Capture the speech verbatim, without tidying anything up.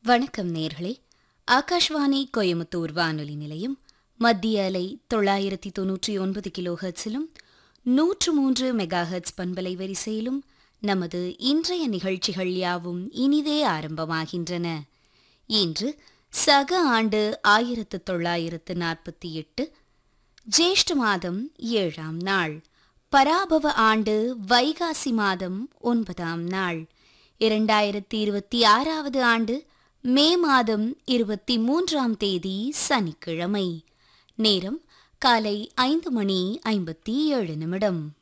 வணக்கம் நேர்களே. ஆகாஷ்வாணி கோயமுத்தூர் வானொலி நிலையம் மத்திய அலை தொள்ளாயிரத்தி தொன்னூற்றி ஒன்பது கிலோ ஹெர்ட்ஸிலும் நூற்று மூன்று மெகா ஹெர்ட்ஸ் பண்பலை வரிசையிலும் நமது இன்றைய நிகழ்ச்சிகள் யாவும் இனிதே ஆரம்பமாகின்றன. இன்று சக ஆண்டு ஆயிரத்து தொள்ளாயிரத்து நாற்பத்தி எட்டு ஜேஷ்ட மாதம் ஏழாம் நாள், பராபவ ஆண்டு வைகாசி மாதம் ஒன்பதாம் நாள், இரண்டாயிரத்தி இருபத்தி ஆறாவது ஆண்டு மே மாதம் இருபத்தி மூன்றாம் தேதி சனிக்கிழமை. நேரம் காலை ஐந்து மணி ஐம்பத்தி ஏழு நிமிடம்.